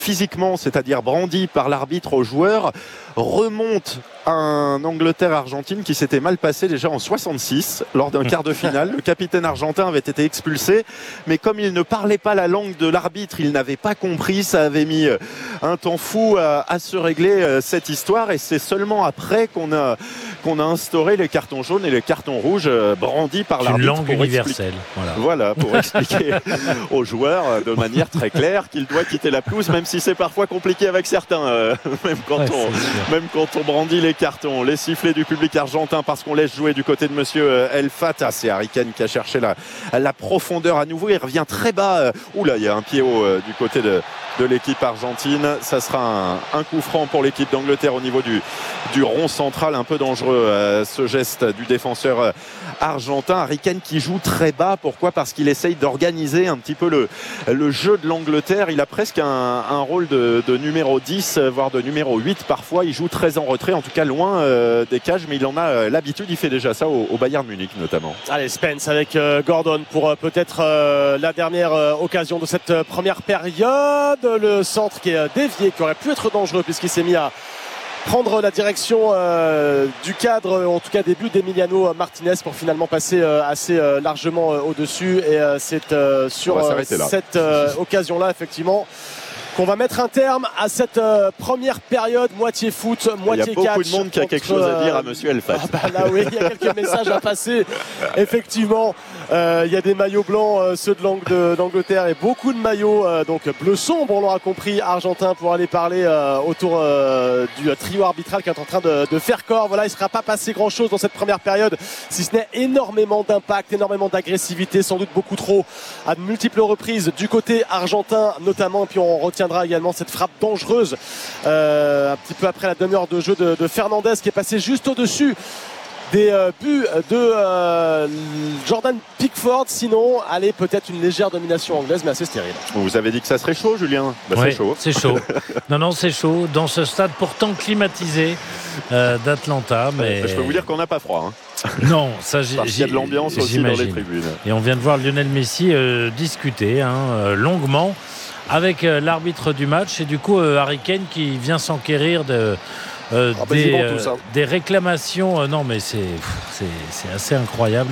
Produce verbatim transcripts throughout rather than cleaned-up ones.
physiquement, c'est-à-dire brandi par l'arbitre aux joueurs, remonte un Angleterre-Argentine qui s'était mal passé déjà en soixante-six lors d'un quart de finale. Le capitaine argentin avait été expulsé, mais comme il ne parlait pas la langue de l'arbitre, il n'avait pas compris. Ça avait mis un temps fou à, à se régler cette histoire, et c'est seulement après qu'on a qu'on a instauré les cartons jaunes et les cartons rouges brandis par l'arbitre. Une langue universelle. Voilà. voilà, pour expliquer aux joueurs de manière très claire qu'il doit quitter la pelouse, même si c'est parfois compliqué avec certains, euh, même, quand ouais, on, même quand on brandit les cartons. Les sifflets du public argentin parce qu'on laisse jouer du côté de monsieur El Fata. C'est Harry Kane qui a cherché la, la profondeur à nouveau. Il revient très bas. Oula, il y a un pied haut euh, du côté de, de l'équipe argentine. Ça sera un, un coup franc pour l'équipe d'Angleterre au niveau du, du rond central. Un peu dangereux euh, ce geste du défenseur euh, argentin. Harry Kane qui joue très bas. Pourquoi ? Parce qu'il essaye d'organiser un petit peu le, le jeu de l'Angleterre. Il a presque un, un rôle de, de numéro dix, voire de numéro huit parfois. Il joue très en retrait, en tout cas loin euh, des cages, mais il en a euh, l'habitude. Il fait déjà ça au, au Bayern Munich notamment. Allez, Spence avec euh, Gordon pour euh, peut-être euh, la dernière euh, occasion de cette euh, première période. Le centre qui est euh, dévié, qui aurait pu être dangereux puisqu'il s'est mis à prendre la direction euh, du cadre, en tout cas des buts d'Emiliano Martinez, pour finalement passer euh, assez euh, largement euh, au-dessus. Et euh, c'est euh, sur euh, cette euh, occasion-là, effectivement, qu'on va mettre un terme à cette euh, première période, moitié foot, moitié catch. Il y a beaucoup de monde qui a quelque chose à dire à monsieur Elfat. Ah bah là oui, il y a quelques messages à passer. Effectivement, euh, il y a des maillots blancs, euh, ceux de l'Ang- de, d'Angleterre, et beaucoup de maillots euh, donc bleu sombre, on l'aura compris, argentin, pour aller parler euh, autour euh, du trio arbitral qui est en train de, de faire corps. Voilà, il ne sera pas passé grand-chose dans cette première période, si ce n'est énormément d'impact, énormément d'agressivité, sans doute beaucoup trop, à de multiples reprises du côté argentin notamment. Et puis on retiendra également cette frappe dangereuse euh, un petit peu après la demi-heure de jeu de, de Fernandez, qui est passé juste au-dessus des euh, buts de euh, Jordan Pickford. Sinon, allez, peut-être une légère domination anglaise, mais assez stérile. Vous avez dit que ça serait chaud, Julien ? Bah, oui, c'est chaud. C'est chaud. non, non, c'est chaud. Dans ce stade pourtant climatisé euh, d'Atlanta. Mais... Je peux vous dire qu'on n'a pas froid. Hein. Non, ça j'ai. Parce qu'il y a de l'ambiance aussi j'imagine. dans les tribunes. Et on vient de voir Lionel Messi euh, discuter hein, euh, longuement avec euh, l'arbitre du match. Et du coup, euh, Harry Kane qui vient s'enquérir de. Euh, ah bah des, euh, tous, hein. des réclamations, euh, non mais c'est, c'est, c'est assez incroyable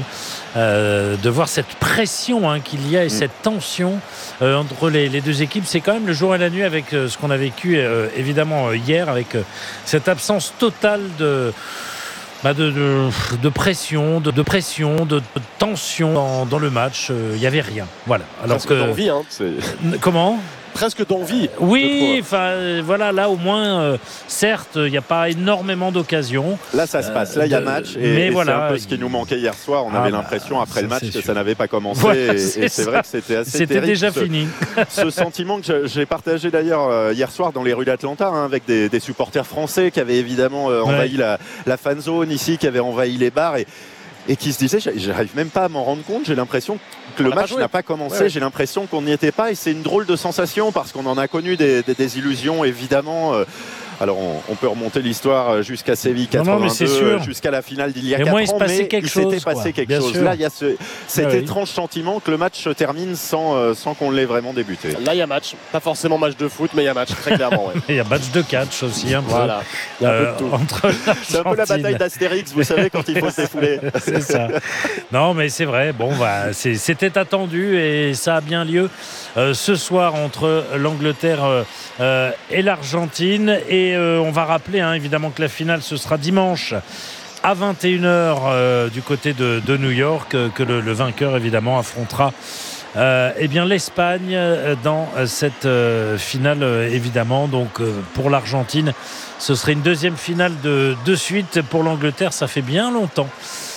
euh, de voir cette pression hein, qu'il y a et mmh. cette tension euh, entre les, les deux équipes. C'est quand même le jour et la nuit avec euh, ce qu'on a vécu euh, évidemment euh, hier, avec euh, cette absence totale de Bah de, de, de pression, de, de pression, de, de tension dans, dans le match. Il euh, n'y avait rien. Voilà. Alors Presque que d'envie, hein. C'est... Comment ? Presque d'envie. Oui, enfin euh, voilà, là au moins, euh, certes, il n'y a pas énormément d'occasions. Là, ça se passe. Là, il y a match. Et, mais et voilà, c'est un peu ce qui nous manquait hier soir. On ah avait bah, l'impression après le match que sûr. ça n'avait pas commencé. Voilà, et, c'est et c'est ça. vrai que c'était assez C'était terrible. déjà ce, fini. ce sentiment que j'ai partagé d'ailleurs euh, hier soir dans les rues d'Atlanta hein, avec des, des supporters français qui avaient évidemment euh, envahi ouais. la, la fan zone ici, qui avaient envahi les bars et et qui se disait, j'arrive même pas à m'en rendre compte, j'ai l'impression que le match n'a pas commencé, ouais. j'ai l'impression qu'on n'y était pas, et c'est une drôle de sensation parce qu'on en a connu des, des, des illusions évidemment. Euh, alors on, on peut remonter l'histoire jusqu'à Séville quatre-vingt-deux, jusqu'à la finale d'il y a quatre ans, mais il s'était passé quelque chose. Là, il y a ce, cet ah, étrange oui. sentiment que le match se termine sans, euh, sans qu'on l'ait vraiment débuté. Là, il y a match, pas forcément match de foot, mais il y a match, très clairement. Ouais. Il y a match de catch aussi. Un peu. Voilà, il y a un euh, peu de tout. Entre c'est un peu la bataille d'Astérix, vous savez, quand il faut se défouler. C'est ça. Non, mais c'est vrai, bon, bah, c'est, c'était attendu et ça a bien lieu euh, ce soir entre l'Angleterre euh, euh, et l'Argentine. Et euh, on va rappeler hein, évidemment que la finale ce sera dimanche à vingt et une heures euh, du côté de, de New York, euh, que le, le vainqueur évidemment affrontera euh, eh bien, l'Espagne dans cette euh, finale euh, évidemment. Donc euh, pour l'Argentine ce serait une deuxième finale de, de suite. Pour l'Angleterre ça fait bien longtemps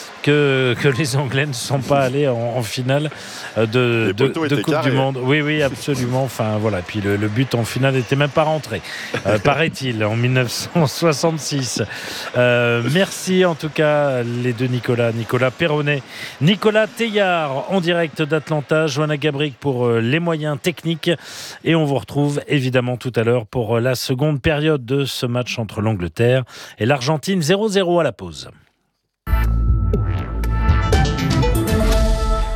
Que, que les Anglais ne sont pas allés en, en finale de, de, de Coupe carrés. Du Monde. Oui, oui, absolument. Enfin, voilà. Puis le, le but en finale n'était même pas rentré, euh, paraît-il, en dix-neuf cent soixante-six. Euh, merci en tout cas les deux Nicolas, Nicolas Perronnet, Nicolas Teillard en direct d'Atlanta, Johanna Gabrick pour euh, les moyens techniques. Et on vous retrouve évidemment tout à l'heure pour euh, la seconde période de ce match entre l'Angleterre et l'Argentine. zéro zéro à la pause.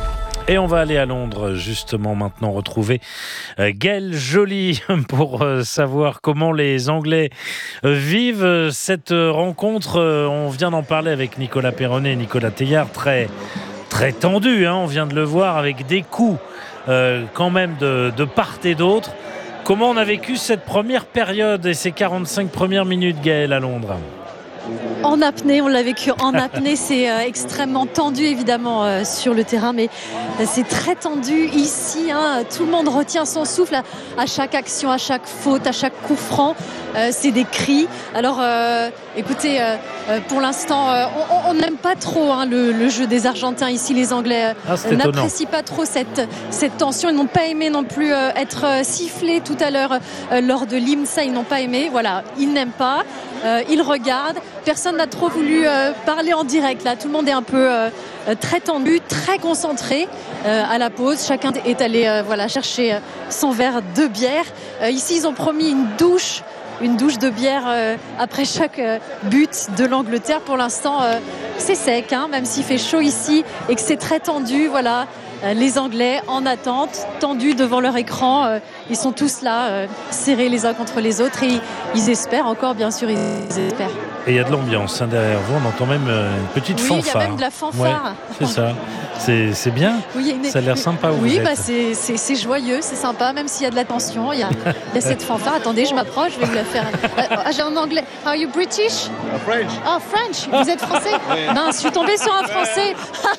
Et on va aller à Londres, justement, maintenant retrouver Gaël Joly pour savoir comment les Anglais vivent cette rencontre. On vient d'en parler avec Nicolas Perronnet et Nicolas Teillard, très, très tendu, hein, on vient de le voir, avec des coups euh, quand même de, de part et d'autre. Comment on a vécu cette première période et ces quarante-cinq premières minutes, Gaël, à Londres ? En apnée, on l'a vécu en apnée, c'est euh, extrêmement tendu évidemment euh, sur le terrain, mais euh, c'est très tendu ici, hein, tout le monde retient son souffle à, à chaque action, à chaque faute, à chaque coup franc, euh, c'est des cris. Alors euh, écoutez, euh, euh, pour l'instant, euh, on n'aime pas trop hein, le, le jeu des Argentins ici, les Anglais euh, ah, n'apprécient pas trop cette, cette tension, ils n'ont pas aimé non plus euh, être euh, sifflés tout à l'heure euh, lors de l'hymne, ça ils n'ont pas aimé, voilà, ils n'aiment pas, euh, ils regardent. Personne n'a trop voulu euh, parler en direct là. Tout le monde est un peu euh, très tendu, très concentré euh, à la pause. Chacun est allé euh, voilà, chercher euh, son verre de bière. Euh, ici, ils ont promis une douche, une douche de bière euh, après chaque euh, but de l'Angleterre. Pour l'instant, euh, c'est sec, hein, même s'il fait chaud ici et que c'est très tendu. Voilà. Les Anglais en attente, tendus devant leur écran, euh, ils sont tous là, euh, serrés les uns contre les autres et ils, ils espèrent encore, bien sûr, ils espèrent. Et il y a de l'ambiance hein, derrière vous, on entend même euh, une petite oui, fanfare. Oui, il y a même de la fanfare. Ouais, c'est ça, c'est, c'est bien, oui, une... ça a l'air sympa où oui, vous bah, êtes. c'est, c'est, c'est joyeux, c'est sympa, même s'il y a de la tension, il y a, il y a cette fanfare. Attendez, je m'approche, je vais vous la faire. Ah, j'ai un anglais. Are you British? Uh, French. Oh, French. Vous êtes français? Oui. Non, je suis tombée sur un français.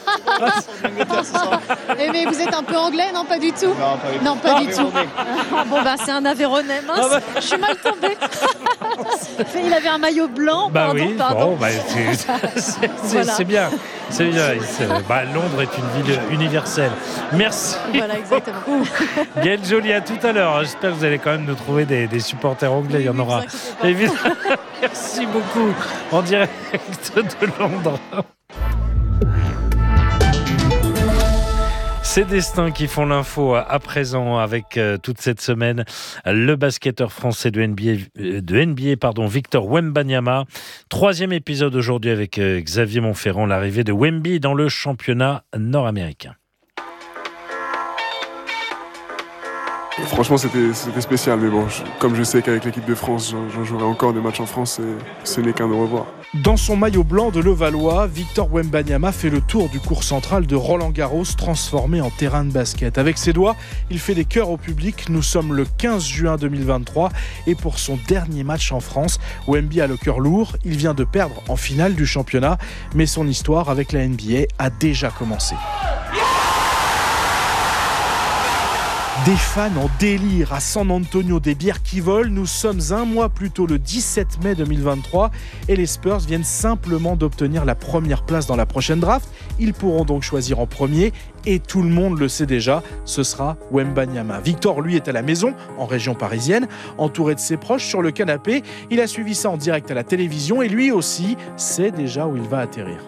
Et mais vous êtes un peu anglais? Non, pas du tout. Non, pas du tout. Non, pas du tout. Bon, bah, c'est un Aveyronais. Mince, ah bah. je suis mal tombée. Il avait un maillot blanc. Bah pardon, oui, pardon. bon, bah, c'est, c'est, c'est, Voilà. c'est bien. C'est bien. C'est, bah, Londres est une ville universelle. Merci. Voilà, exactement. Gaël Joly, à tout à l'heure. J'espère que vous allez quand même nous trouver des, des supporters anglais. Oui, Il y en aura. Évidemment. Merci beaucoup. En direct de Londres. Ces destins qui font l'info à présent avec euh, toute cette semaine le basketteur français de N B A, euh, de N B A pardon, Victor Wembanyama. Troisième épisode aujourd'hui avec euh, Xavier Monferrand, l'arrivée de Wemby dans le championnat nord-américain. Franchement, c'était, c'était spécial, mais bon, je, comme je sais qu'avec l'équipe de France, j'en, j'en jouerai encore des matchs en France, et ce n'est qu'un au revoir. Dans son maillot blanc de Levallois, Victor Wembanyama fait le tour du court central de Roland-Garros, transformé en terrain de basket. Avec ses doigts, il fait des cœurs au public. Nous sommes le quinze juin deux mille vingt-trois et pour son dernier match en France, Wemby a le cœur lourd. Il vient de perdre en finale du championnat, mais son histoire avec la N B A a déjà commencé. Des fans en délire à San Antonio, des bières qui volent. Nous sommes un mois plus tôt, le dix-sept mai deux mille vingt-trois, et les Spurs viennent simplement d'obtenir la première place dans la prochaine draft. Ils pourront donc choisir en premier, et tout le monde le sait déjà, ce sera Wembanyama. Victor, lui, est à la maison, en région parisienne, entouré de ses proches sur le canapé. Il a suivi ça en direct à la télévision, et lui aussi sait déjà où il va atterrir.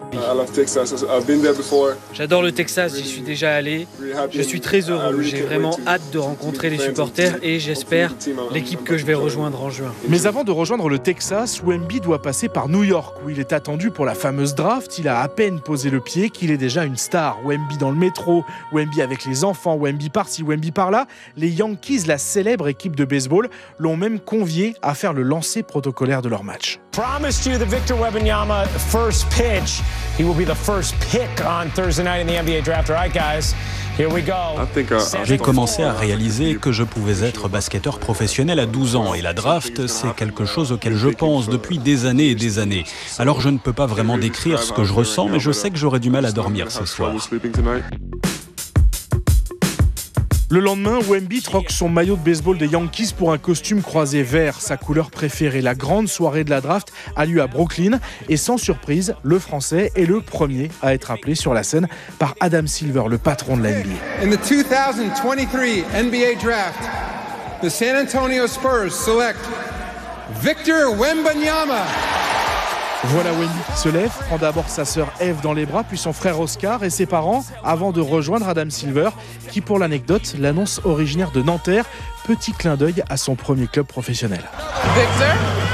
J'adore le Texas, j'y suis déjà allé. Je suis très heureux, j'ai vraiment hâte de rencontrer les supporters et j'espère l'équipe que je vais rejoindre en juin. Mais avant de rejoindre le Texas, Wemby doit passer par New York où il est attendu pour la fameuse draft. Il a à peine posé le pied qu'il est déjà une star. Wemby dans le métro, Wemby avec les enfants, Wemby par-ci, Wemby par-là. Les Yankees, la célèbre équipe de baseball, l'ont même convié à faire le lancer protocolaire de leur match. Promised you the Victor Wembanyama first pitch. He will be the first pick on Thursday night in the N B A draft. All right, guys. Here we go. J'ai commencé à réaliser que je pouvais être basketteur professionnel à douze ans et la draft, c'est quelque chose auquel je pense depuis des années et des années. Alors je ne peux pas vraiment décrire ce que je ressens, mais je sais que j'aurai du mal à dormir ce soir. Le lendemain, Wemby troque son maillot de baseball des Yankees pour un costume croisé vert, sa couleur préférée. La grande soirée de la draft a lieu à Brooklyn et sans surprise, le Français est le premier à être appelé sur la scène par Adam Silver, le patron de la N B A. In the two thousand twenty-three N B A draft, the San Antonio Spurs select Victor Wembanyama. Voilà Wemby qui se lève, prend d'abord sa sœur Eve dans les bras, puis son frère Oscar et ses parents, avant de rejoindre Adam Silver, qui pour l'anecdote l'annonce originaire de Nanterre. Petit clin d'œil à son premier club professionnel. Victor,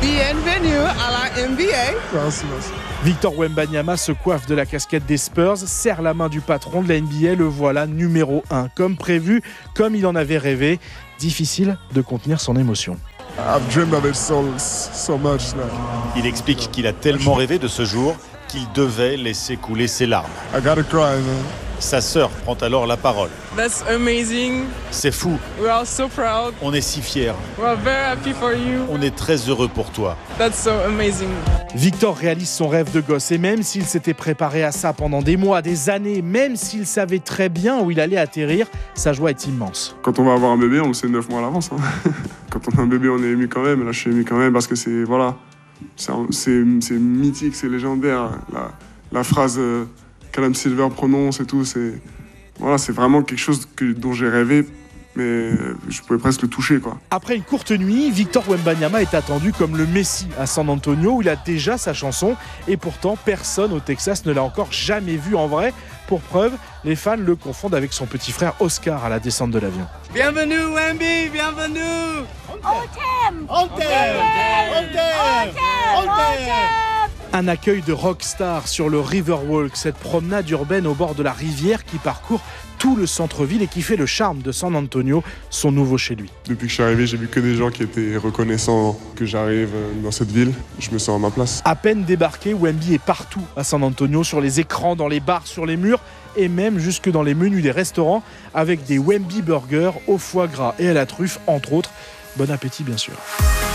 Bienvenue à la N B A. Merci, merci. Victor Wembanyama se coiffe de la casquette des Spurs, serre la main du patron de la N B A, le voilà numéro un, comme prévu, comme il en avait rêvé. Difficile de contenir son émotion. I've dreamed of it so, so much now. Il explique qu'il a tellement rêvé de ce jour qu'il devait laisser couler ses larmes. I gotta cry, man. Sa sœur prend alors la parole. That's amazing. C'est fou. We are so proud. On est si fiers. We are very happy for you. On est très heureux pour toi. That's so amazing. Victor réalise son rêve de gosse et même s'il s'était préparé à ça pendant des mois, des années, même s'il savait très bien où il allait atterrir, sa joie est immense. Quand on va avoir un bébé, on le sait neuf mois à l'avance. Hein. Quand on a un bébé, on est ému quand même. Là, je suis ému quand même parce que c'est, voilà, c'est, c'est, c'est mythique, c'est légendaire. La, la phrase euh, qu'Adam Silver prononce et tout, c'est, voilà, c'est vraiment quelque chose que, dont j'ai rêvé. Mais je pouvais presque le toucher, quoi. Après une courte nuit, Victor Wembanyama est attendu comme le Messi à San Antonio où il a déjà sa chanson et pourtant personne au Texas ne l'a encore jamais vu en vrai. Pour preuve, les fans le confondent avec son petit frère Oscar à la descente de l'avion. Bienvenue Wemby, bienvenue. On t'aime. On t'aime. On t'aime. On t'aime. Un accueil de rockstar sur le Riverwalk, cette promenade urbaine au bord de la rivière qui parcourt tout le centre-ville et qui fait le charme de San Antonio, son nouveau chez lui. Depuis que je suis arrivé, j'ai vu que des gens qui étaient reconnaissants que j'arrive dans cette ville. Je me sens à ma place. À peine débarqué, Wemby est partout à San Antonio, sur les écrans, dans les bars, sur les murs et même jusque dans les menus des restaurants avec des Wemby burgers au foie gras et à la truffe, entre autres. Bon appétit, bien sûr.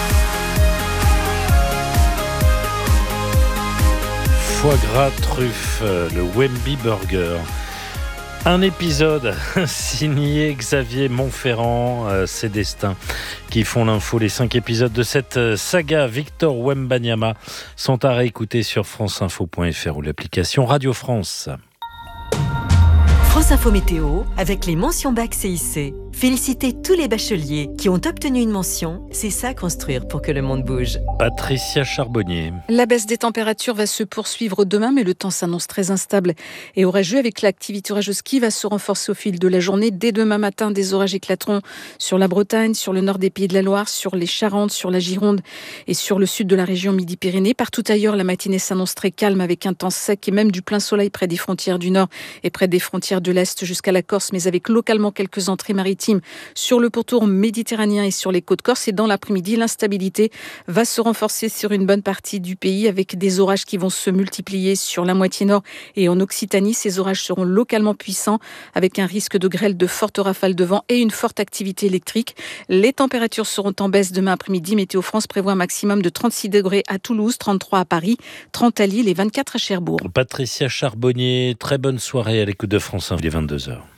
Foie gras, truffe, le Wemby burger. Un épisode signé Xavier Montferrand, euh, ses destins qui font l'info. Les cinq épisodes de cette saga Victor Wembanyama sont à réécouter sur franceinfo point f r ou l'application Radio France. France Info Météo avec les mentions bac C I C. Félicitez tous les bacheliers qui ont obtenu une mention. C'est ça construire pour que le monde bouge. Patricia Charbonnier. La baisse des températures va se poursuivre demain, mais le temps s'annonce très instable et orageux avec l'activité orageuse qui va se renforcer au fil de la journée. Dès demain matin, des orages éclateront sur la Bretagne, sur le nord des Pays de la Loire, sur les Charentes, sur la Gironde et sur le sud de la région Midi-Pyrénées. Partout ailleurs, la matinée s'annonce très calme avec un temps sec et même du plein soleil près des frontières du nord et près des frontières de l'est jusqu'à la Corse, mais avec localement quelques entrées maritimes sur le pourtour méditerranéen et sur les côtes corses. Et dans l'après-midi, l'instabilité va se renforcer sur une bonne partie du pays avec des orages qui vont se multiplier sur la moitié nord et en Occitanie. Ces orages seront localement puissants avec un risque de grêle, de fortes rafales de vent et une forte activité électrique. Les températures seront en baisse demain après-midi. Météo France prévoit un maximum de trente-six degrés à Toulouse, trente-trois à Paris, trente à Lille et vingt-quatre à Cherbourg. Patricia Charbonnier, très bonne soirée à l'écoute de France Info, il est vingt-deux heures.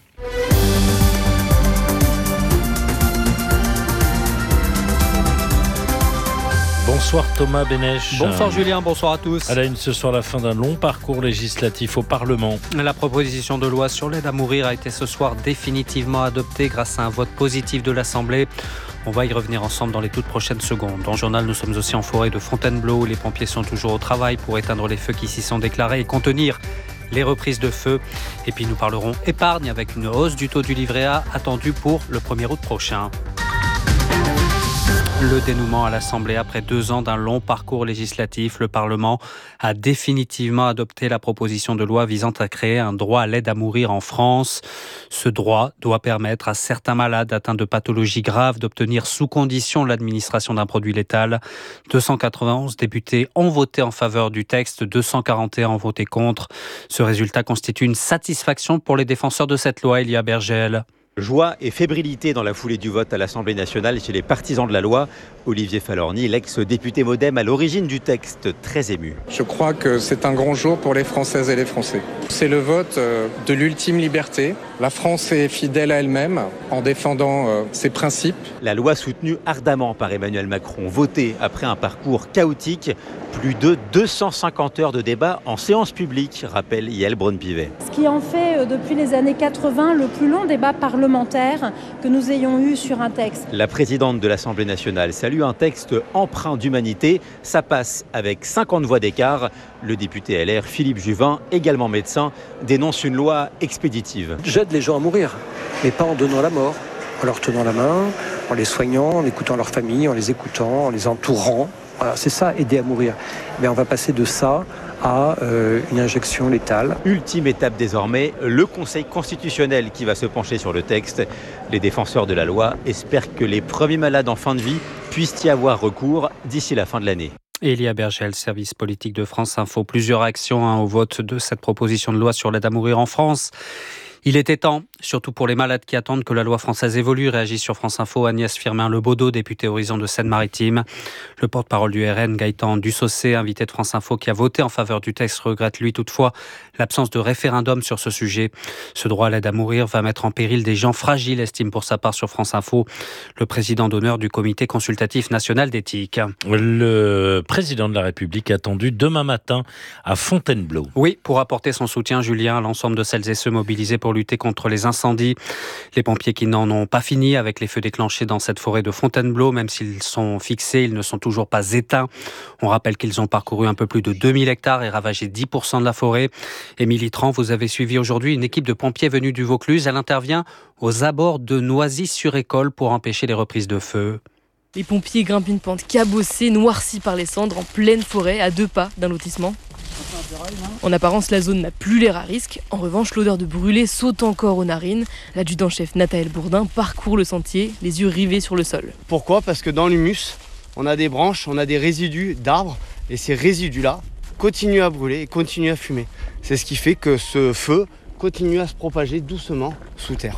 Bonsoir Thomas Bénèche. Bonsoir Julien, bonsoir à tous. À la une ce soir, la fin d'un long parcours législatif au Parlement. La proposition de loi sur l'aide à mourir a été ce soir définitivement adoptée grâce à un vote positif de l'Assemblée. On va y revenir ensemble dans les toutes prochaines secondes. Dans le journal, nous sommes aussi en forêt de Fontainebleau où les pompiers sont toujours au travail pour éteindre les feux qui s'y sont déclarés et contenir les reprises de feu. Et puis nous parlerons épargne avec une hausse du taux du livret A attendue pour le premier août prochain. Le dénouement à l'Assemblée après deux ans d'un long parcours législatif. Le Parlement a définitivement adopté la proposition de loi visant à créer un droit à l'aide à mourir en France. Ce droit doit permettre à certains malades atteints de pathologies graves d'obtenir sous condition l'administration d'un produit létal. deux cent quatre-vingt-onze députés ont voté en faveur du texte, deux cent quarante et un ont voté contre. Ce résultat constitue une satisfaction pour les défenseurs de cette loi, Elia Bergel. Joie et fébrilité dans la foulée du vote à l'Assemblée nationale chez les partisans de la loi. Olivier Falorni, l'ex-député MoDem à l'origine du texte, très ému. Je crois que c'est un grand jour pour les Françaises et les Français. C'est le vote de l'ultime liberté. La France est fidèle à elle-même en défendant ses principes. La loi soutenue ardemment par Emmanuel Macron, votée après un parcours chaotique. Plus de deux cent cinquante heures de débat en séance publique, rappelle Yael Braun-Pivet. Ce qui en fait depuis les années quatre-vingt le plus long débat parlementaire que nous ayons eu sur un texte. La présidente de l'Assemblée nationale salue un texte empreint d'humanité. Ça passe avec cinquante voix d'écart. Le député L R Philippe Juvin, également médecin, dénonce une loi expéditive. J'aide les gens à mourir, mais pas en donnant la mort, en leur tenant la main, en les soignant, en écoutant leur famille, en les écoutant, en les entourant. Voilà, c'est ça, aider à mourir. Mais on va passer de ça à euh, une injection létale. Ultime étape désormais, le Conseil constitutionnel qui va se pencher sur le texte. Les défenseurs de la loi espèrent que les premiers malades en fin de vie puissent y avoir recours d'ici la fin de l'année. Elia Bergel, service politique de France Info. Plusieurs réactions hein, au vote de cette proposition de loi sur l'aide à mourir en France. Il était temps, surtout pour les malades qui attendent que la loi française évolue, réagit sur France Info Agnès Firmin-Lebaudot, députée Horizon de Seine-Maritime. Le porte-parole du R N, Gaëtan Dussaucé, invité de France Info, qui a voté en faveur du texte, regrette lui toutefois l'absence de référendum sur ce sujet. Ce droit à l'aide à mourir va mettre en péril des gens fragiles, estime pour sa part sur France Info le président d'honneur du Comité consultatif national d'éthique. Le président de la République attendu demain matin à Fontainebleau. Oui, pour apporter son soutien, Julien, à l'ensemble de celles et ceux mobilisés pour lutter contre les incendies. Les pompiers qui n'en ont pas fini avec les feux déclenchés dans cette forêt de Fontainebleau, même s'ils sont fixés, ils ne sont toujours pas éteints. On rappelle qu'ils ont parcouru un peu plus de deux mille hectares et ravagé dix pour cent de la forêt. Émilie Tran, vous avez suivi aujourd'hui une équipe de pompiers venus du Vaucluse. Elle intervient aux abords de Noisy-sur-École pour empêcher les reprises de feu. Les pompiers grimpent une pente cabossée, noircie par les cendres, en pleine forêt, à deux pas d'un lotissement. En apparence, la zone n'a plus l'air à risque. En revanche, l'odeur de brûlé saute encore aux narines. L'adjudant-chef Nathaël Bourdin parcourt le sentier, les yeux rivés sur le sol. Pourquoi ? Parce que dans l'humus, on a des branches, on a des résidus d'arbres, et ces résidus-là continuent à brûler et continuent à fumer. C'est ce qui fait que ce feu continue à se propager doucement sous terre.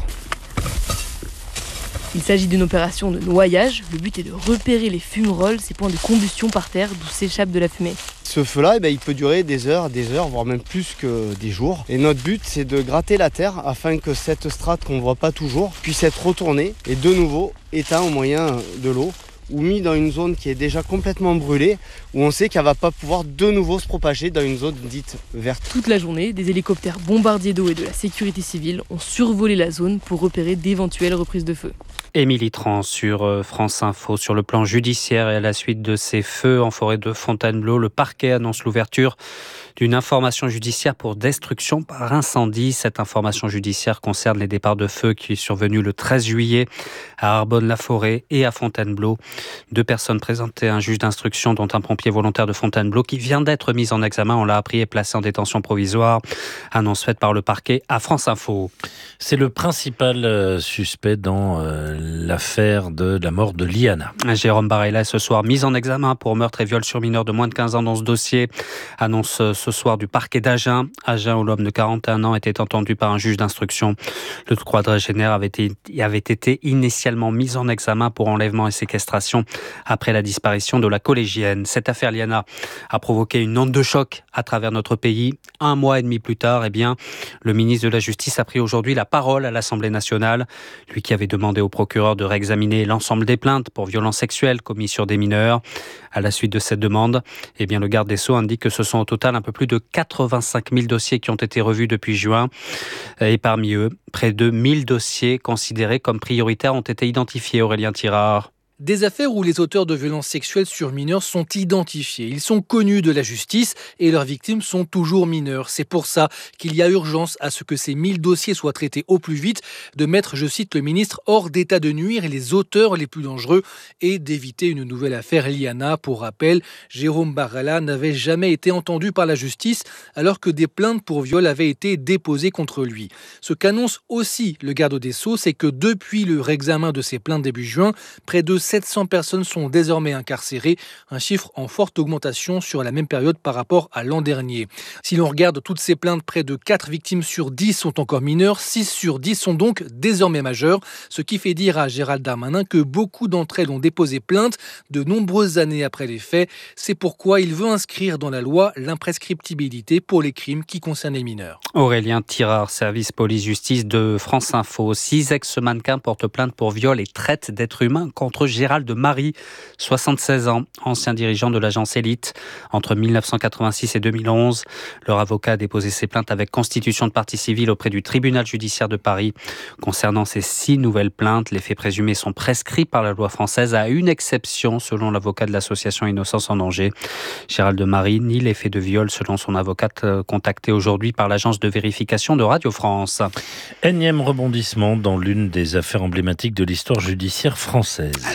Il s'agit d'une opération de noyage. Le but est de repérer les fumerolles, ces points de combustion par terre d'où s'échappe de la fumée. Ce feu-là, eh ben, il peut durer des heures, des heures, voire même plus que des jours. Et notre but, c'est de gratter la terre afin que cette strate qu'on ne voit pas toujours puisse être retournée et de nouveau éteinte au moyen de l'eau, ou mis dans une zone qui est déjà complètement brûlée, où on sait qu'elle ne va pas pouvoir de nouveau se propager dans une zone dite verte. Toute la journée, des hélicoptères bombardiers d'eau et de la sécurité civile ont survolé la zone pour repérer d'éventuelles reprises de feu. Émilie Tran sur France Info. Sur le plan judiciaire et à la suite de ces feux en forêt de Fontainebleau, le parquet annonce l'ouverture d'une information judiciaire pour destruction par incendie. Cette information judiciaire concerne les départs de feu qui sont survenus le treize juillet à Arbonne-la-Forêt et à Fontainebleau. Deux personnes présentées à un juge d'instruction, dont un pompier volontaire de Fontainebleau qui vient d'être mis en examen. On l'a appris et placé en détention provisoire. Annonce faite par le parquet à France Info. C'est le principal suspect dans l'affaire de la mort de Liana. Jérôme Barella est ce soir mis en examen pour meurtre et viol sur mineur de moins de quinze ans dans ce dossier. Annonce ce soir du parquet d'Agen. Agen, où l'homme de quarante et un ans était entendu par un juge d'instruction. Le quadragénaire avait été, avait été initialement mis en examen pour enlèvement et séquestration après la disparition de la collégienne. Cette affaire Liana a provoqué une onde de choc à travers notre pays. Un mois et demi plus tard, eh bien, le ministre de la Justice a pris aujourd'hui la parole à l'Assemblée nationale. Lui qui avait demandé au procureur de réexaminer l'ensemble des plaintes pour violences sexuelles commises sur des mineurs. À la suite de cette demande, eh bien, le garde des Sceaux indique que ce sont au total un peu plus de quatre-vingt-cinq mille dossiers qui ont été revus depuis juin. Et parmi eux, près de mille dossiers considérés comme prioritaires ont été identifiés. Aurélien Tirard. Des affaires où les auteurs de violences sexuelles sur mineurs sont identifiés. Ils sont connus de la justice et leurs victimes sont toujours mineures. C'est pour ça qu'il y a urgence à ce que ces mille dossiers soient traités au plus vite, de mettre, je cite le ministre, hors d'état de nuire les auteurs les plus dangereux et d'éviter une nouvelle affaire Liana. Pour rappel, Jérôme Barella n'avait jamais été entendu par la justice alors que des plaintes pour viol avaient été déposées contre lui. Ce qu'annonce aussi le garde des Sceaux, c'est que depuis le réexamen de ces plaintes début juin, près de sept cents personnes sont désormais incarcérées, un chiffre en forte augmentation sur la même période par rapport à l'an dernier. Si l'on regarde toutes ces plaintes, près de quatre victimes sur dix sont encore mineures, six sur dix sont donc désormais majeures, ce qui fait dire à Gérald Darmanin que beaucoup d'entre elles ont déposé plainte de nombreuses années après les faits. C'est pourquoi il veut inscrire dans la loi l'imprescriptibilité pour les crimes qui concernent les mineurs. Aurélien Tirard, service police-justice de France Info. Six ex-mannequins portent plainte pour viol et traite d'êtres humains contre Gérald de Marie, soixante-seize ans, ancien dirigeant de l'agence Élite. Entre mille neuf cent quatre-vingt-six et deux mille onze, leur avocat a déposé ses plaintes avec constitution de partie civile auprès du tribunal judiciaire de Paris. Concernant ces six nouvelles plaintes, les faits présumés sont prescrits par la loi française à une exception, selon l'avocat de l'association Innocence en danger. Gérald de Marie nie les faits de viol, selon son avocate contactée aujourd'hui par l'agence de vérification de Radio France. Énième rebondissement dans l'une des affaires emblématiques de l'histoire judiciaire française.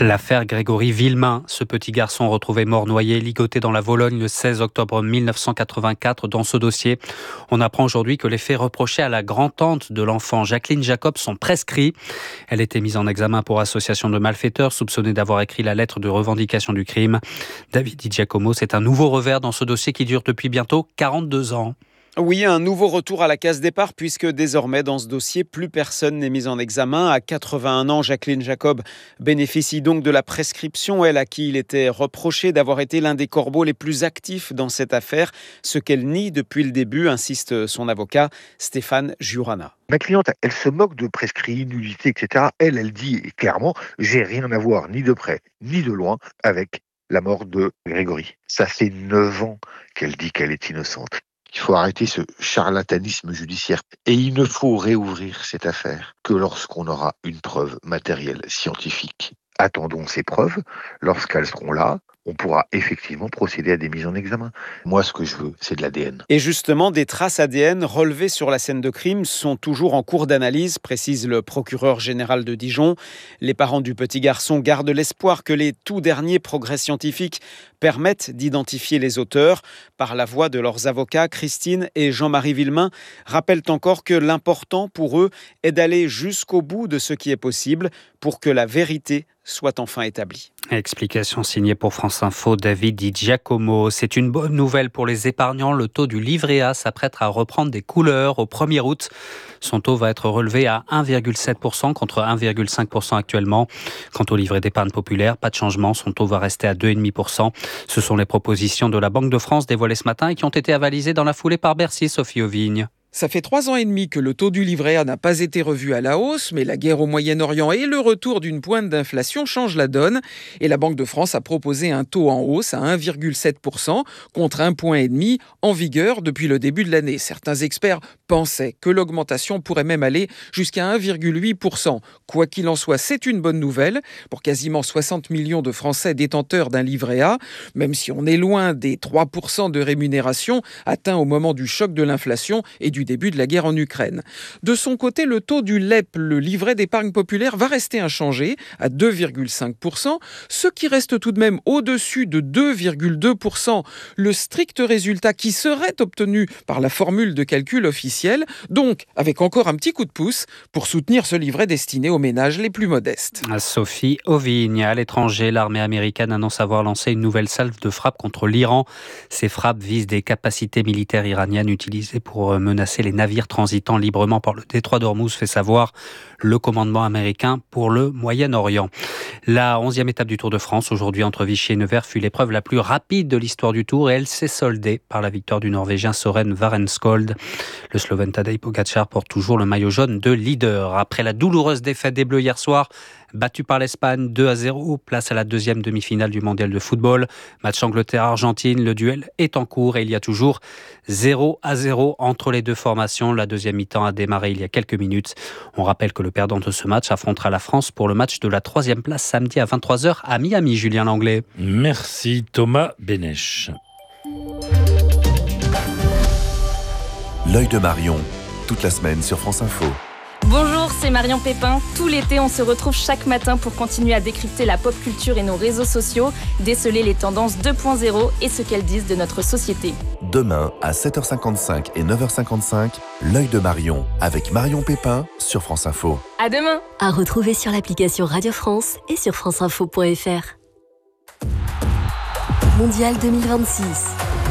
L'affaire Grégory Villemain, ce petit garçon retrouvé mort noyé, ligoté dans la Vologne le seize octobre mille neuf cent quatre-vingt-quatre. Dans ce dossier, on apprend aujourd'hui que les faits reprochés à la grand-tante de l'enfant, Jacqueline Jacob, sont prescrits. Elle était mise en examen pour association de malfaiteurs, soupçonnée d'avoir écrit la lettre de revendication du crime. David Di Giacomo, c'est un nouveau revers dans ce dossier qui dure depuis bientôt quarante-deux ans. Oui, un nouveau retour à la case départ puisque désormais dans ce dossier, plus personne n'est mis en examen. À quatre-vingt-un ans, Jacqueline Jacob bénéficie donc de la prescription, elle à qui il était reproché d'avoir été l'un des corbeaux les plus actifs dans cette affaire, ce qu'elle nie depuis le début, insiste son avocat Stéphane Jurana. Ma cliente, elle se moque de prescrit, nullité, et cetera. Elle, elle dit clairement, j'ai rien à voir ni de près ni de loin avec la mort de Grégory. Ça fait neuf ans qu'elle dit qu'elle est innocente. Il faut arrêter ce charlatanisme judiciaire. Et il ne faut réouvrir cette affaire que lorsqu'on aura une preuve matérielle scientifique. Attendons ces preuves. Lorsqu'elles seront là, on pourra effectivement procéder à des mises en examen. Moi, ce que je veux, c'est de l'A D N. Et justement, des traces A D N relevées sur la scène de crime sont toujours en cours d'analyse, précise le procureur général de Dijon. Les parents du petit garçon gardent l'espoir que les tout derniers progrès scientifiques permettent d'identifier les auteurs. Par la voix de leurs avocats, Christine et Jean-Marie Villemain rappellent encore que l'important pour eux est d'aller jusqu'au bout de ce qui est possible pour que la vérité soit enfin établie. Explication signée pour France Info, David Di Giacomo. C'est une bonne nouvelle pour les épargnants. Le taux du livret A s'apprête à reprendre des couleurs au premier août. Son taux va être relevé à un virgule sept pour cent contre un virgule cinq pour cent actuellement. Quant au livret d'épargne populaire, pas de changement. Son taux va rester à deux virgule cinq pour cent. Ce sont les propositions de la Banque de France dévoilées ce matin et qui ont été avalisées dans la foulée par Bercy, Sophie Auvigne. Ça fait trois ans et demi que le taux du livret A n'a pas été revu à la hausse, mais la guerre au Moyen-Orient et le retour d'une pointe d'inflation changent la donne. Et la Banque de France a proposé un taux en hausse à un virgule sept pour cent contre un virgule cinq pour cent en vigueur depuis le début de l'année. Certains experts pensaient que l'augmentation pourrait même aller jusqu'à un virgule huit pour cent. Quoi qu'il en soit, c'est une bonne nouvelle pour quasiment soixante millions de Français détenteurs d'un livret A, même si on est loin des trois pour cent de rémunération atteints au moment du choc de l'inflation et du début de la guerre en Ukraine. De son côté, le taux du L E P, le livret d'épargne populaire, va rester inchangé à deux virgule cinq pour cent, ce qui reste tout de même au-dessus de deux virgule deux pour cent, le strict résultat qui serait obtenu par la formule de calcul officielle, donc avec encore un petit coup de pouce pour soutenir ce livret destiné aux ménages les plus modestes. Sophie Auvigne. À l'étranger, l'armée américaine annonce avoir lancé une nouvelle salve de frappe contre l'Iran. Ces frappes visent des capacités militaires iraniennes utilisées pour menacer les navires transitant librement par le détroit d'Ormuz, fait savoir le commandement américain pour le Moyen-Orient. La onzième étape du Tour de France, aujourd'hui entre Vichy et Nevers, fut l'épreuve la plus rapide de l'histoire du Tour et elle s'est soldée par la victoire du Norvégien Søren Varenskold. Le Slovène Tadej Pogačar porte toujours le maillot jaune de leader. Après la douloureuse défaite des Bleus hier soir, battu par l'Espagne deux à zéro, place à la deuxième demi-finale du mondial de football. Match Angleterre-Argentine, le duel est en cours et il y a toujours zéro à zéro entre les deux formations. La deuxième mi-temps a démarré il y a quelques minutes. On rappelle que le perdant de ce match affrontera la France pour le match de la troisième place samedi à vingt-trois heures à Miami. Julien Langlais. Merci Thomas Bénèche. L'œil de Marion, toute la semaine sur France Info. Bonjour, c'est Marion Pépin. Tout l'été, on se retrouve chaque matin pour continuer à décrypter la pop culture et nos réseaux sociaux, déceler les tendances deux point zéro et ce qu'elles disent de notre société. Demain, à sept heures cinquante-cinq et neuf heures cinquante-cinq, l'œil de Marion, avec Marion Pépin sur France Info. À demain. À retrouver sur l'application Radio France et sur franceinfo point f r. Mondial deux mille vingt-six.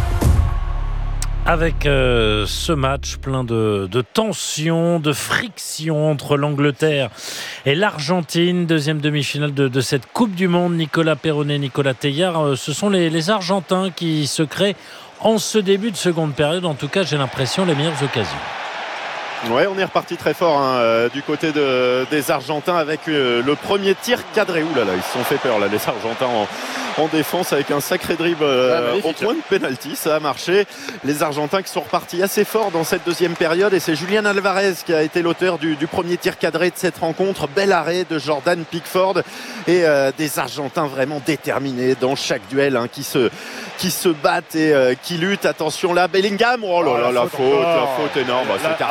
Avec euh, ce match plein de, de tensions, de frictions entre l'Angleterre et l'Argentine, deuxième demi-finale de, de cette Coupe du Monde. Nicolas Perronnet, Nicolas Teilhard, euh, ce sont les, les Argentins qui se créent en ce début de seconde période. En tout cas, j'ai l'impression, les meilleures occasions. Ouais, on est reparti très fort hein, euh, du côté de, des Argentins avec euh, le premier tir cadré. Ouh là là, ils se sont fait peur là, les Argentins en, en défense avec un sacré dribble euh, au point de pénalty. Ça a marché. Les Argentins qui sont repartis assez fort dans cette deuxième période et c'est Julián Alvarez qui a été l'auteur du, du premier tir cadré de cette rencontre. Bel arrêt de Jordan Pickford et euh, des Argentins vraiment déterminés dans chaque duel hein, qui, se, qui se battent et euh, qui luttent. Attention là, Bellingham. Oh là là, la, la faute, la faute énorme. Là, alors là, s'il n'y a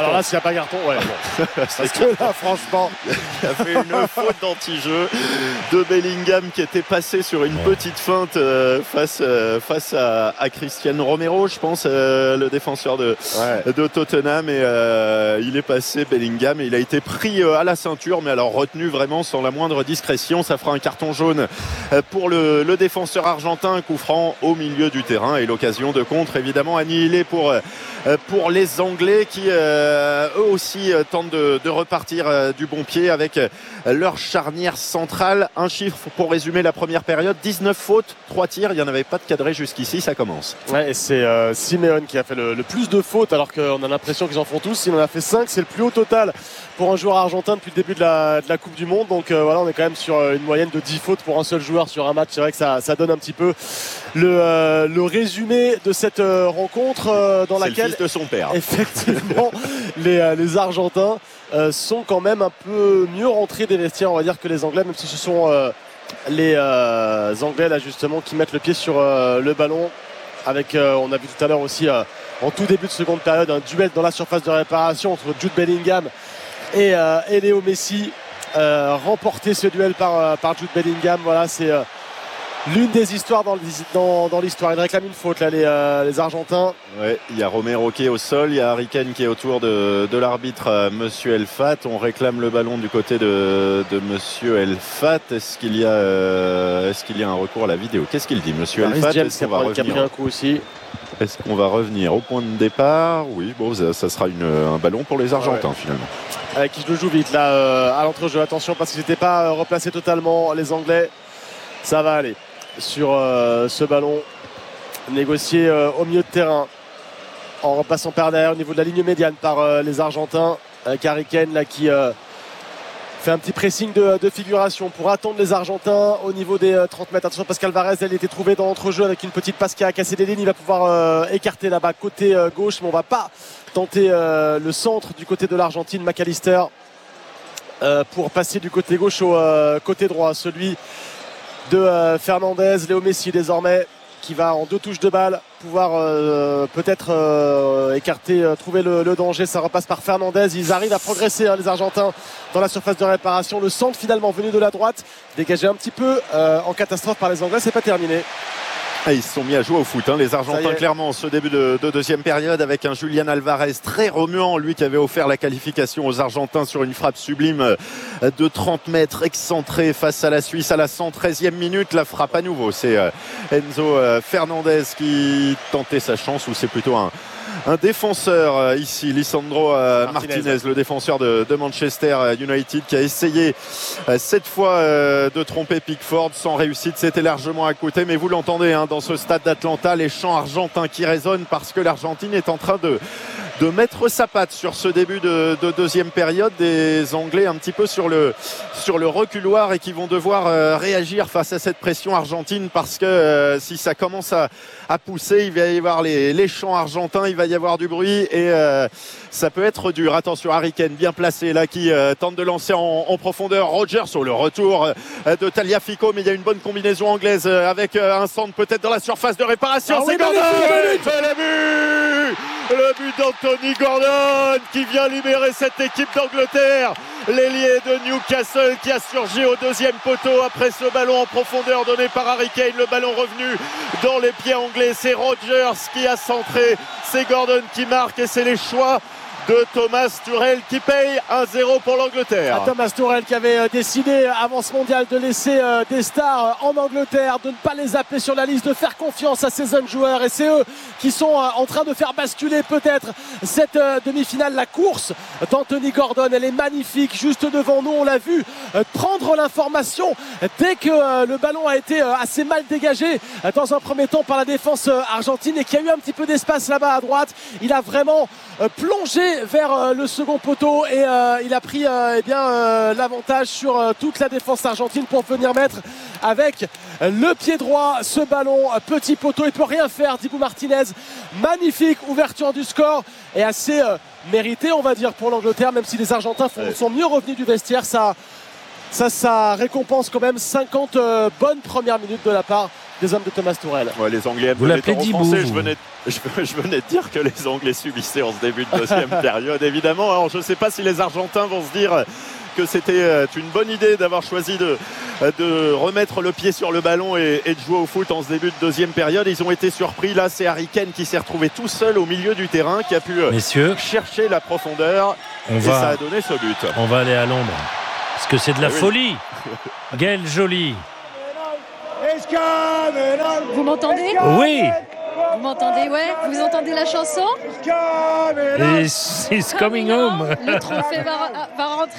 pas carton. Ouais, bon. Parce que là, franchement, il y avait une faute d'anti-jeu de Bellingham qui était passé sur une petite feinte euh, face, euh, face à, à Christian Romero, je pense, euh, le défenseur de, ouais. de Tottenham. Et euh, il est passé, Bellingham, et il a été pris euh, à la ceinture, mais alors retenu vraiment sans la moindre discrétion. Ça fera un carton jaune pour le, le défenseur argentin, coup franc au milieu du terrain, et l'occasion de contre évidemment annihilée pour, euh, pour les Anglais qui euh, eux aussi euh, tentent de, de repartir euh, du bon pied avec euh, leur charnière centrale. Un chiffre pour résumer la première période: dix-neuf fautes, trois tirs, il n'y en avait pas de cadré jusqu'ici, ça commence. Ouais, et c'est euh, Simeone qui a fait le, le plus de fautes, alors qu'on a l'impression qu'ils en font tous. Il en a fait cinq, c'est le plus haut total pour un joueur argentin depuis le début de la, de la Coupe du Monde. Donc euh, voilà, on est quand même sur une moyenne de dix fautes pour un seul joueur sur un match. C'est vrai que ça, ça donne un petit peu le, euh, le résumé de cette euh, rencontre euh, dans c'est laquelle le fils de son père. Effectivement les, euh, les Argentins euh, sont quand même un peu mieux rentrés des vestiaires, on va dire, que les Anglais, même si ce sont euh, les euh, Anglais là justement qui mettent le pied sur euh, le ballon avec, euh, on a vu tout à l'heure aussi euh, en tout début de seconde période, un duel dans la surface de réparation entre Jude Bellingham et, euh, et Léo Messi. Euh, remporter ce duel par, euh, par Jude Bellingham, voilà, c'est euh, l'une des histoires dans, dans, dans l'histoire. Ils réclament une faute là, les, euh, les Argentins. Ouais, il y a Romero qui est au sol, il y a Harry Kane qui est autour de, de l'arbitre euh, Monsieur Elfat. On réclame le ballon du côté de, de Monsieur Elfat. Est-ce qu'il y a euh, est-ce qu'il y a un recours à la vidéo? Qu'est-ce qu'il dit Monsieur Elfat? Est-ce qu'on va revenir? Qui a pris un coup aussi. Est-ce qu'on va revenir au point de départ? Oui, bon, ça, ça sera une, un ballon pour les Argentins, ouais, finalement. Avec qui je le joue vite là euh, à l'entrejeu. Attention, parce qu'ils n'étaient pas euh, replacés totalement, les Anglais. Ça va aller sur euh, ce ballon négocié euh, au milieu de terrain, en repassant par derrière au niveau de la ligne médiane par euh, les Argentins. Avec Harry Kane là qui euh, fait un petit pressing de, de figuration pour attendre les Argentins au niveau des euh, trente mètres. Attention, Pascal Varese, elle était trouvée dans l'entrejeu avec une petite passe qui a cassé les lignes. Il va pouvoir euh, écarter là-bas côté euh, gauche, mais on va pas tenter euh, le centre du côté de l'Argentine. McAllister euh, pour passer du côté gauche au euh, côté droit, celui de euh, Fernandez. Léo Messi désormais qui va en deux touches de balle pouvoir euh, peut-être euh, écarter, euh, trouver le, le danger. Ça repasse par Fernandez. Ils arrivent à progresser, hein, les Argentins, dans la surface de réparation. Le centre finalement venu de la droite, dégagé un petit peu euh, en catastrophe par les Anglais. C'est pas terminé. Ah, ils se sont mis à jouer au foot, hein, les Argentins, clairement, ce début de, de deuxième période, avec un Julian Alvarez très remuant, lui qui avait offert la qualification aux Argentins sur une frappe sublime de trente mètres, excentrée face à la Suisse à la cent treizième minute. La frappe à nouveau, c'est Enzo Fernandez qui tentait sa chance, ou c'est plutôt un... Un défenseur euh, ici, Lisandro euh, Martinez. Martinez, le défenseur de, de Manchester United, qui a essayé euh, cette fois euh, de tromper Pickford sans réussite. C'était largement à côté, mais vous l'entendez, hein, dans ce stade d'Atlanta, les chants argentins qui résonnent, parce que l'Argentine est en train de, de mettre sa patte sur ce début de, de deuxième période. Des Anglais un petit peu sur le, sur le reculoir, et qui vont devoir euh, réagir face à cette pression argentine, parce que euh, si ça commence à, à pousser, il va y avoir les, les chants argentins, il va y avoir du bruit, et euh, ça peut être dur. Attention, Harry Kane bien placé là, qui euh, tente de lancer en, en profondeur. Rogers sur le retour euh, de Tagliafico, mais il y a une bonne combinaison anglaise euh, avec euh, un centre peut-être dans la surface de réparation. Ah, c'est oui, Gordon, le but, le but d'Anthony Gordon qui vient libérer cette équipe d'Angleterre. L'ailier de Newcastle qui a surgi au deuxième poteau après ce ballon en profondeur donné par Harry Kane. Le ballon revenu dans les pieds anglais. C'est Rogers qui a centré. C'est Gordon qui marque, et c'est les choix de Thomas Tuchel qui paye un zéro pour l'Angleterre. Ah, Thomas Tuchel qui avait décidé avant ce mondial de laisser euh, des stars en Angleterre, de ne pas les appeler sur la liste, de faire confiance à ces jeunes joueurs, et c'est eux qui sont euh, en train de faire basculer peut-être cette euh, demi-finale. La course d'Anthony Gordon, elle est magnifique, juste devant nous, on l'a vu euh, prendre l'information dès que euh, le ballon a été euh, assez mal dégagé euh, dans un premier temps par la défense euh, argentine, et qu'il y a eu un petit peu d'espace là-bas à droite. Il a vraiment euh, plongé vers euh, le second poteau, et euh, il a pris euh, eh bien euh, l'avantage sur euh, toute la défense argentine pour venir mettre avec le pied droit ce ballon petit poteau. Il peut rien faire, Dibu Martinez. Magnifique ouverture du score, et assez euh, mérité, on va dire, pour l'Angleterre, même si les Argentins font, sont mieux revenus du vestiaire. Ça, ça, ça récompense quand même cinquante euh, bonnes premières minutes de la part des hommes de Thomas Tourelle. Ouais, les Anglais vous l'appelez Dibou, je venais, je, je venais de dire que les Anglais subissaient en ce début de deuxième période, évidemment. Alors, je ne sais pas si les Argentins vont se dire que c'était une bonne idée d'avoir choisi de, de remettre le pied sur le ballon et, et de jouer au foot en ce début de deuxième période. Ils ont été surpris. Là, c'est Harry Kane qui s'est retrouvé tout seul au milieu du terrain, qui a pu Messieurs, chercher la profondeur. On et va, ça a donné ce but. On va aller à Londres. Parce que c'est de la ah, oui. folie. Gaël Joly. Vous m'entendez ? Oui. Vous m'entendez, ouais. Vous entendez la chanson ? It's coming home. Le trophée va, va rentrer.